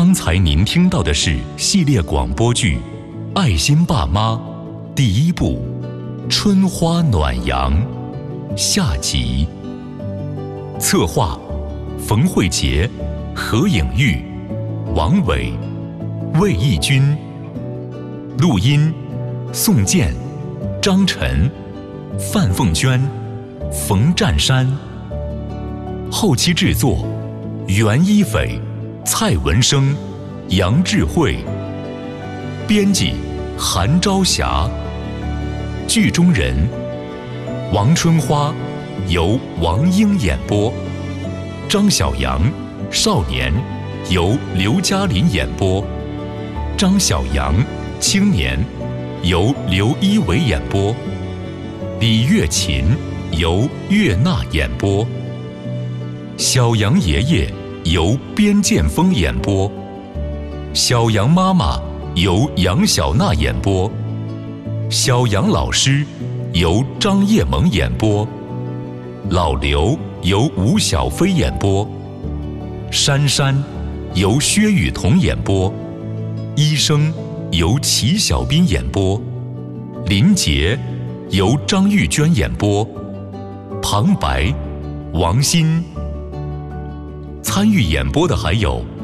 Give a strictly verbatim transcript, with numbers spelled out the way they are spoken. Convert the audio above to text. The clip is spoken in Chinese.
刚才您听到的是系列广播剧《爱心爸妈》第一部《春花暖阳》下集。策划：冯慧杰、何颖玉、王伟、魏义军。录音：宋健、张晨、范凤娟、冯占山。后期制作：袁一斐、蔡文生、杨智慧。编辑：韩朝霞。剧中人：王春花由王英演播，张小阳少年由刘嘉林演播，张小阳青年由刘一伟演播，李月琴由岳娜演播，小杨爷爷由边剑锋演播，小杨妈妈由杨小娜演播，小杨老师由张叶萌演播，老刘由吴小飞演播，珊珊由薛雨桐演播，医生由齐小斌演播，林杰由张玉娟演播，旁白王鑫。参与演播的还有